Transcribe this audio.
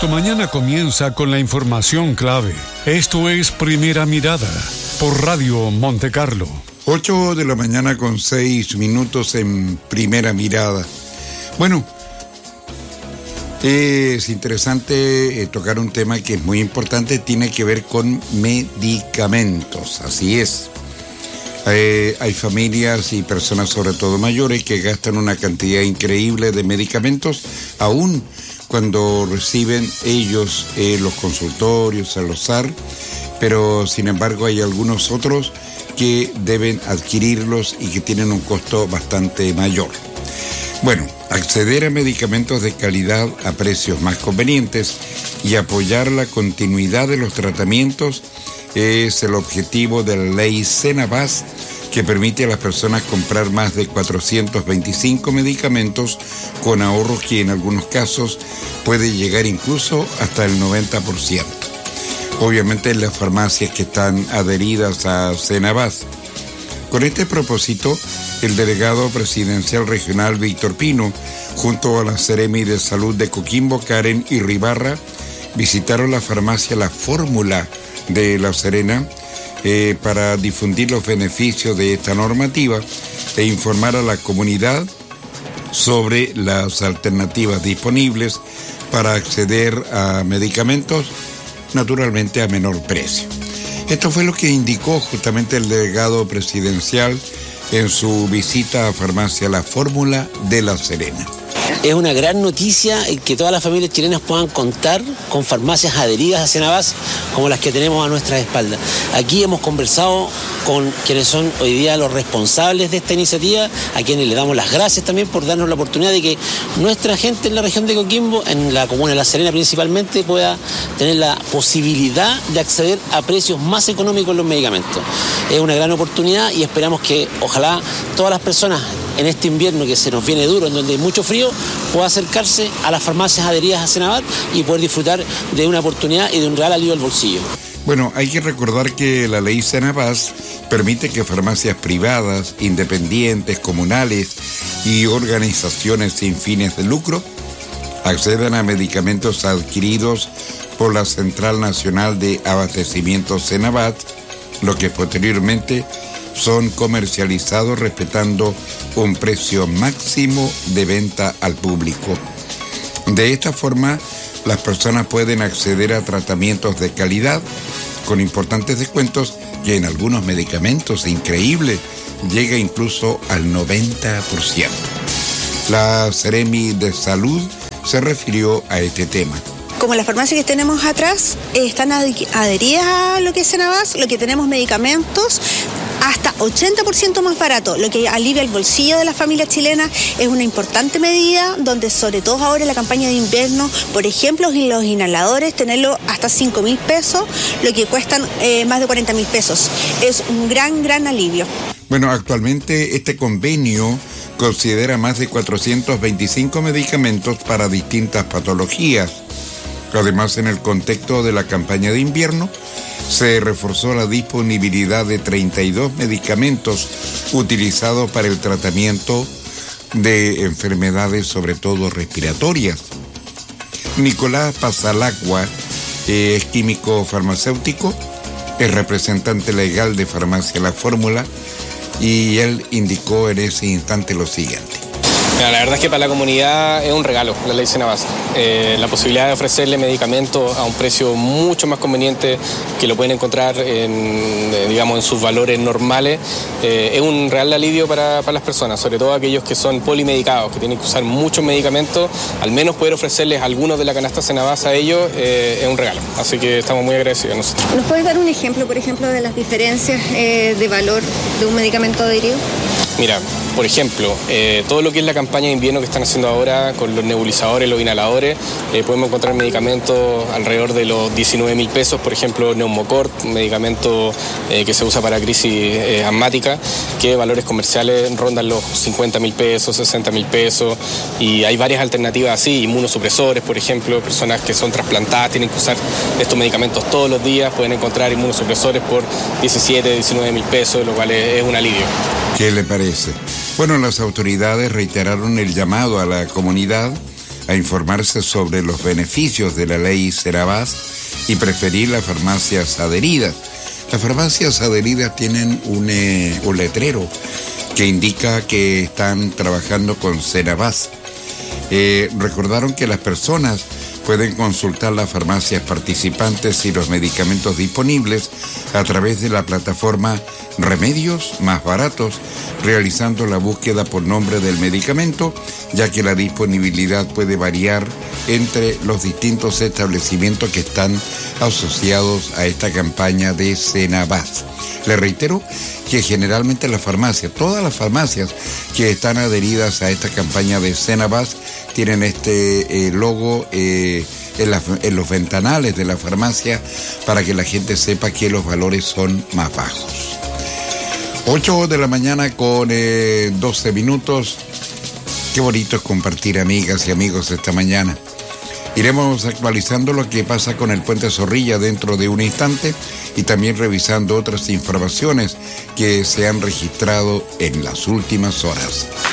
Tu mañana comienza con la información clave. Esto es Primera Mirada por Radio Monte Carlo. 8 de la mañana con 6 minutos en Primera Mirada. Bueno, es interesante tocar un tema que es muy importante, tiene que ver con medicamentos, así es. Hay familias y personas, sobre todo mayores, que gastan una cantidad increíble de medicamentos, aún cuando reciben ellos los consultorios, a los SAR, pero sin embargo hay algunos otros que deben adquirirlos y que tienen un costo bastante mayor. Bueno, acceder a medicamentos de calidad a precios más convenientes y apoyar la continuidad de los tratamientos es el objetivo de la ley Senabas, que permite a las personas comprar más de 425 medicamentos con ahorros que en algunos casos puede llegar incluso hasta el 90%. Obviamente en las farmacias que están adheridas a Senabas. Con este propósito, el delegado presidencial regional Víctor Pino, junto a la Seremi de Salud de Coquimbo, Karen Irribarra, visitaron la farmacia La Fórmula de La Serena para difundir los beneficios de esta normativa e informar a la comunidad sobre las alternativas disponibles para acceder a medicamentos, naturalmente a menor precio. Esto fue lo que indicó justamente el delegado presidencial en su visita a farmacia La Fórmula de La Serena. Es una gran noticia que todas las familias chilenas puedan contar con farmacias adheridas a Senabas como las que tenemos a nuestras espaldas. Aquí hemos conversado con quienes son hoy día los responsables de esta iniciativa, a quienes le damos las gracias también por darnos la oportunidad de que nuestra gente en la región de Coquimbo, en la comuna de La Serena principalmente, pueda tener la posibilidad de acceder a precios más económicos en los medicamentos. Es una gran oportunidad y esperamos que ojalá todas las personas en este invierno que se nos viene duro, en donde hay mucho frío, pueda acercarse a las farmacias adheridas a Senabas y poder disfrutar de una oportunidad y de un real alivio al bolsillo. Bueno, hay que recordar que la ley Senabas permite que farmacias privadas, independientes, comunales y organizaciones sin fines de lucro accedan a medicamentos adquiridos por la Central Nacional de Abastecimiento Senabas, lo que posteriormente son comercializados respetando un precio máximo de venta al público. De esta forma, las personas pueden acceder a tratamientos de calidad con importantes descuentos que en algunos medicamentos, increíble, llega incluso al 90%. La Seremi de Salud se refirió a este tema. Como las farmacias que tenemos atrás están adheridas a lo que es Senabas, lo que tenemos medicamentos hasta 80% más barato, lo que alivia el bolsillo de las familias chilenas. Es una importante medida donde, sobre todo ahora en la campaña de invierno, por ejemplo, los inhaladores, tenerlo hasta 5.000 pesos, lo que cuestan más de 40.000 pesos. Es un gran alivio. Bueno, actualmente este convenio considera más de 425 medicamentos para distintas patologías. Además, en el contexto de la campaña de invierno, se reforzó la disponibilidad de 32 medicamentos utilizados para el tratamiento de enfermedades, sobre todo respiratorias. Nicolás Pasalacqua es químico farmacéutico, es representante legal de Farmacia La Fórmula, y él indicó en ese instante lo siguiente. La verdad es que para la comunidad es un regalo la ley Senabas. La posibilidad de ofrecerle medicamentos a un precio mucho más conveniente que lo pueden encontrar en sus valores normales, es un real alivio para las personas, sobre todo aquellos que son polimedicados, que tienen que usar muchos medicamentos. Al menos poder ofrecerles algunos de la canasta Senabas a ellos es un regalo, así que estamos muy agradecidos nosotros. ¿Nos puedes dar un ejemplo, por ejemplo, de las diferencias de valor de un medicamento adherido? Mira, por ejemplo, todo lo que es la campaña de invierno que están haciendo ahora con los nebulizadores, los inhaladores, podemos encontrar medicamentos alrededor de los 19.000 pesos, por ejemplo, Neumocort, un medicamento que se usa para crisis asmática, que valores comerciales rondan los 50.000 pesos, 60.000 pesos, y hay varias alternativas así, inmunosupresores, por ejemplo, personas que son trasplantadas tienen que usar estos medicamentos todos los días, pueden encontrar inmunosupresores por 17, 19.000 pesos, lo cual es un alivio. ¿Qué le parece? Bueno, las autoridades reiteraron el llamado a la comunidad a informarse sobre los beneficios de la ley Senabas y preferir las farmacias adheridas. Las farmacias adheridas tienen un letrero que indica que están trabajando con Senabas. Recordaron que las personas pueden consultar las farmacias participantes y los medicamentos disponibles a través de la plataforma Remedios Más Baratos, realizando la búsqueda por nombre del medicamento, ya que la disponibilidad puede variar entre los distintos establecimientos que están asociados a esta campaña de Senabas. Le reitero que generalmente las farmacias, todas las farmacias que están adheridas a esta campaña de Senabas, tienen este logo en los ventanales de la farmacia para que la gente sepa que los valores son más bajos. 8 de la mañana con 12 minutos. Qué bonito es compartir, amigas y amigos, esta mañana. Iremos actualizando lo que pasa con el puente Zorrilla dentro de un instante y también revisando otras informaciones que se han registrado en las últimas horas.